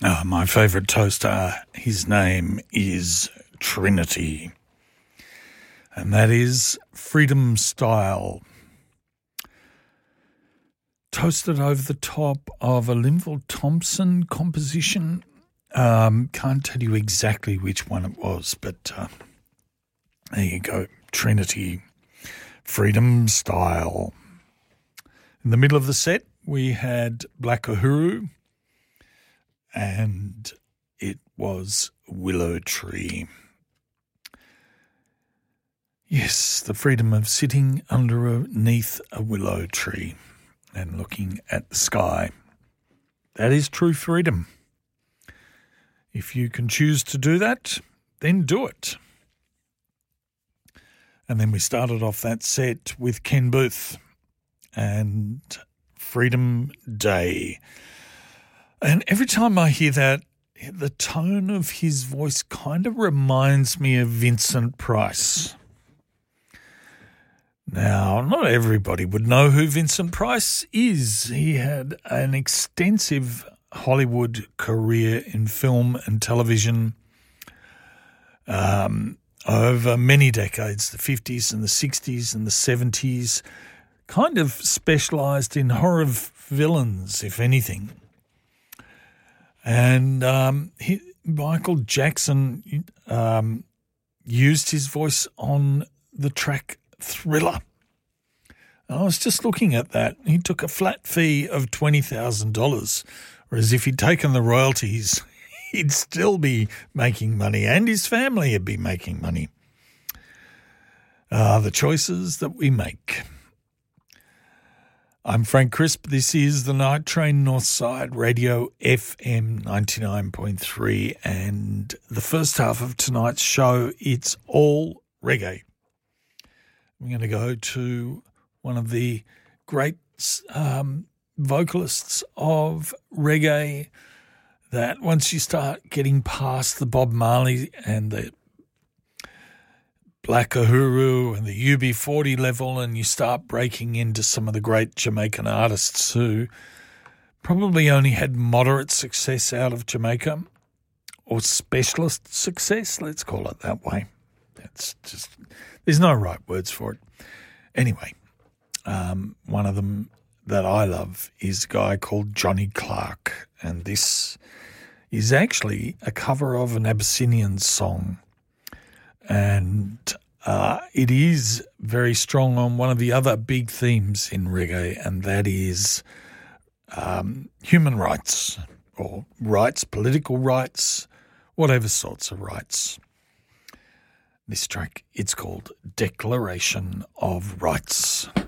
My favourite toaster, his name is Trinity, and that is Freedom Style. Toasted over the top of a Linville Thompson composition. Can't tell you exactly which one it was, but there you go. Trinity, Freedom Style. In the middle of the set, we had Black Uhuru, and it was Willow Tree. Yes, the freedom of sitting underneath a willow tree and looking at the sky. That is true freedom. If you can choose to do that, then do it. And then we started off that set with Ken Booth and Freedom Day. And every time I hear that, the tone of his voice kind of reminds me of Vincent Price. Now, not everybody would know who Vincent Price is. He had an extensive Hollywood career in film and television over many decades, the 50s and the 60s and the 70s, kind of specialised in horror villains, if anything. And Michael Jackson used his voice on the track Thriller. And I was just looking at that. He took a flat fee of $20,000, whereas if he'd taken the royalties, he'd still be making money and his family would be making money. The choices that we make. I'm Frank Crisp. This is the Night Train Northside Radio FM 99.3, and the first half of tonight's show, it's all reggae. We're going to go to one of the great vocalists of reggae that once you start getting past the Bob Marley and the Black Uhuru and the UB40 level, and you start breaking into some of the great Jamaican artists who probably only had moderate success out of Jamaica, or specialist success, let's call it that way. It's just, there's no right words for it. Anyway, one of them that I love is a guy called Johnny Clark, and this is actually a cover of an Abyssinian song. And it is very strong on one of the other big themes in reggae, and that is human rights, or rights, political rights, whatever sorts of rights. This track, it's called Declaration of Rights.